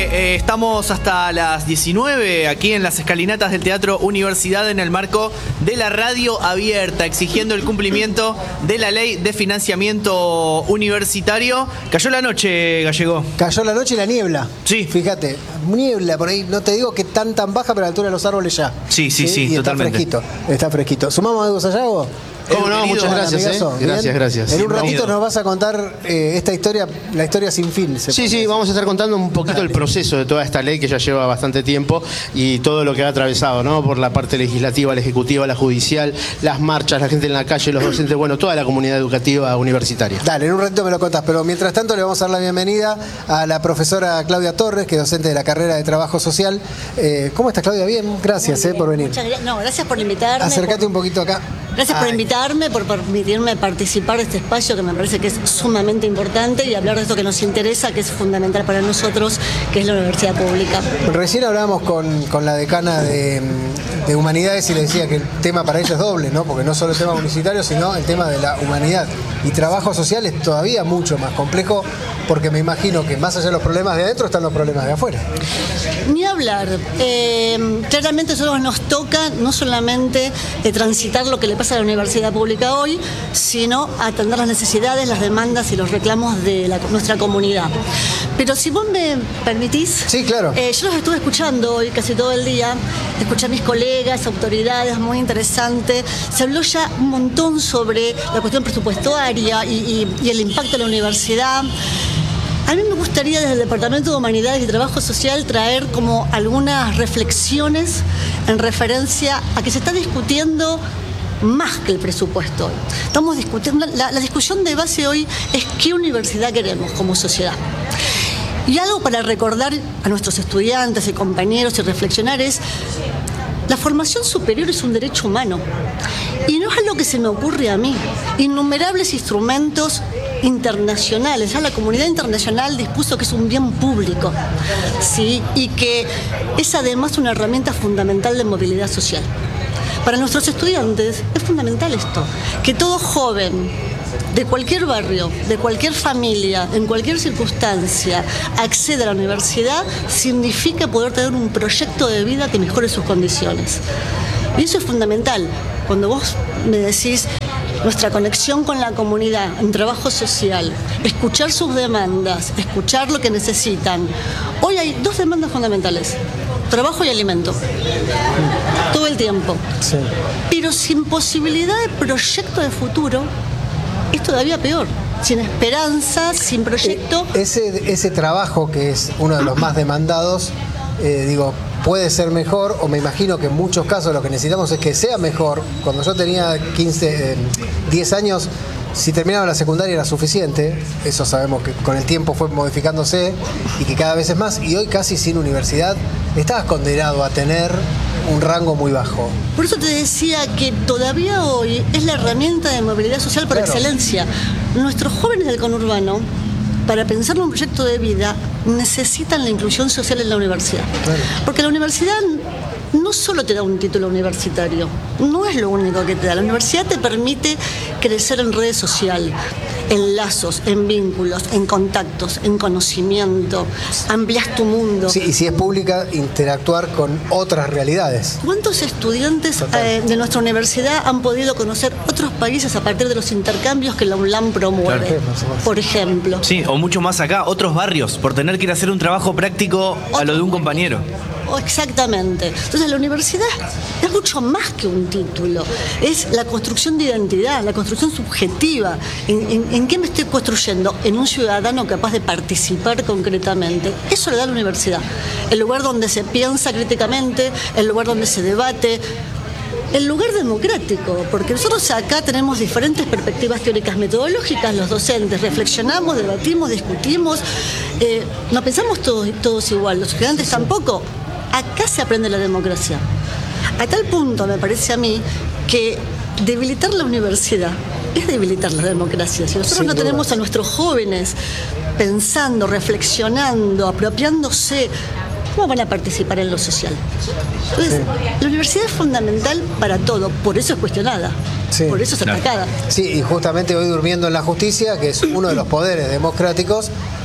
Estamos hasta las 19 aquí en las escalinatas del Teatro Universidad en el marco de la radio abierta, exigiendo el cumplimiento de la ley de financiamiento universitario. Cayó la noche, Gallego. Cayó la noche y la niebla. Sí. Fíjate, niebla por ahí, no te digo que tan baja, pero a la altura de los árboles ya. Sí, y totalmente. Está fresquito. ¿Sumamos a Edu Sayago? ¿Cómo no? Muchas gracias. Gracias. En un ratito nos vas a contar esta historia, la historia sin fin. Sí, vamos a estar contando un poquito el proceso de toda esta ley que ya lleva bastante tiempo y todo lo que ha atravesado, ¿no? Por la parte legislativa, la ejecutiva, la judicial, las marchas, la gente en la calle, los docentes, bueno, toda la comunidad educativa universitaria. Dale, en un ratito me lo contás, pero mientras tanto le vamos a dar la bienvenida a la profesora Claudia Torres, que es docente de la carrera de Trabajo Social. ¿Cómo estás, Claudia? Bien, gracias por venir. Gracias por invitarme. Acércate un poquito acá. Gracias por invitarme, por permitirme participar de este espacio que me parece que es sumamente importante y hablar de esto que nos interesa, que es fundamental para nosotros, que es la universidad pública. Recién hablábamos con la decana de Humanidades y le decía que el tema para ella es doble, ¿no? Porque no solo el tema universitario, sino el tema de la humanidad. Y trabajo social es todavía mucho más complejo, porque me imagino que más allá de los problemas de adentro están los problemas de afuera. Ni hablar. Claramente a nosotros nos toca no solamente transitar lo que le pasa a la universidad pública hoy, sino atender las necesidades, las demandas y los reclamos de nuestra comunidad. Pero si vos me permitís, sí, claro. Yo los estuve escuchando hoy casi todo el día, escuché a mis colegas, autoridades, muy interesante. Se habló ya un montón sobre la cuestión presupuestaria y el impacto de la universidad. A mí me gustaría desde el Departamento de Humanidades y Trabajo Social traer como algunas reflexiones en referencia a que se está discutiendo más que el presupuesto. Estamos discutiendo, la discusión de base hoy es qué universidad queremos como sociedad. Y algo para recordar a nuestros estudiantes y compañeros y reflexionar es: la formación superior es un derecho humano. Y no es algo que se me ocurre a mí. Innumerables instrumentos internacionales, ya la comunidad internacional dispuso que es un bien público, ¿sí? Y que es además una herramienta fundamental de movilidad social. Para nuestros estudiantes es fundamental esto, que todo joven de cualquier barrio, de cualquier familia, en cualquier circunstancia, acceda a la universidad, significa poder tener un proyecto de vida que mejore sus condiciones. Y eso es fundamental. Cuando vos me decís nuestra conexión con la comunidad en trabajo social, escuchar sus demandas, escuchar lo que necesitan. Hoy hay dos demandas fundamentales: trabajo y alimento. Todo el tiempo. Sí. Pero sin posibilidad de proyecto de futuro, es todavía peor. Sin esperanza, sin proyecto. Ese trabajo que es uno de los más demandados, puede ser mejor, o me imagino que en muchos casos lo que necesitamos es que sea mejor. Cuando yo tenía 10 años, si terminaba la secundaria era suficiente. Eso sabemos que con el tiempo fue modificándose y que cada vez es más. Y hoy casi sin universidad estabas condenado a tener un rango muy bajo. Por eso te decía que todavía hoy es la herramienta de movilidad social por excelencia. Nuestros jóvenes del conurbano, para pensar en un proyecto de vida, necesitan la inclusión social en la universidad. Claro. Porque la universidad no solo te da un título universitario, no es lo único que te da. La universidad te permite crecer en redes sociales, en lazos, en vínculos, en contactos, en conocimiento, amplias tu mundo. Sí, y si es pública, interactuar con otras realidades. ¿Cuántos estudiantes de nuestra universidad han podido conocer otros países a partir de los intercambios que la UNLAM promueve? Claro. Por ejemplo. Sí, o mucho más acá, otros barrios, por tener que ir a hacer un trabajo práctico a lo de un compañero. Exactamente. Entonces la universidad es mucho más que un título, es la construcción de identidad, la construcción subjetiva. ¿En qué me estoy construyendo? En un ciudadano capaz de participar concretamente. Eso le da la universidad. El lugar donde se piensa críticamente, el lugar donde se debate, el lugar democrático, porque nosotros acá tenemos diferentes perspectivas teóricas metodológicas, los docentes reflexionamos, debatimos, discutimos, no pensamos todos igual, los estudiantes tampoco. Acá se aprende la democracia. A tal punto, me parece a mí, que debilitar la universidad es debilitar la democracia. Si nosotros no tenemos a nuestros jóvenes pensando, reflexionando, apropiándose, ¿cómo van a participar en lo social? Entonces, la universidad es fundamental para todo, por eso es cuestionada, por eso es atacada. Sí, y justamente hoy durmiendo en la justicia, que es uno de los poderes democráticos,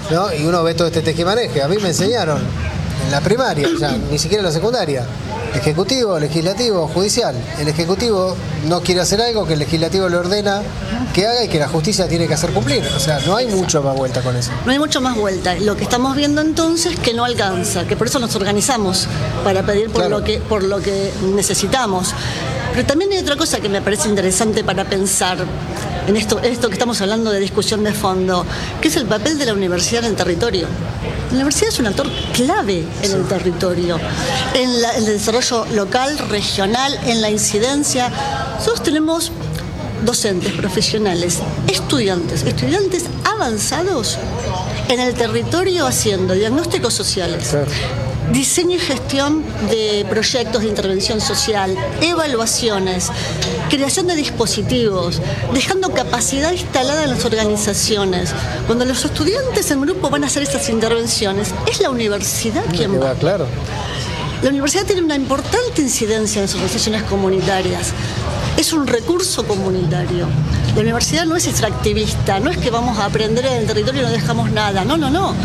¿no? Y uno ve todo este tejemaneje. A mí me enseñaron en la primaria, ya ni siquiera en la secundaria. Ejecutivo, legislativo, judicial. El ejecutivo no quiere hacer algo que el legislativo le ordena que haga y que la justicia tiene que hacer cumplir. O sea, no hay mucho más vuelta con eso. No hay mucho más vuelta. Lo que estamos viendo entonces es que no alcanza, que por eso nos organizamos para pedir por lo que necesitamos. Pero también hay otra cosa que me parece interesante para pensar en esto que estamos hablando de discusión de fondo, que es el papel de la universidad en el territorio. La universidad es un actor clave en el territorio, en el desarrollo local, regional, en la incidencia. Nosotros tenemos docentes, profesionales, estudiantes avanzados en el territorio haciendo diagnósticos sociales. Claro. Diseño y gestión de proyectos de intervención social, evaluaciones, creación de dispositivos, dejando capacidad instalada en las organizaciones. Cuando los estudiantes en grupo van a hacer esas intervenciones, es la universidad quien va. Claro. La universidad tiene una importante incidencia en sus organizaciones comunitarias. Es un recurso comunitario. La universidad no es extractivista, no es que vamos a aprender en el territorio y no dejamos nada. No.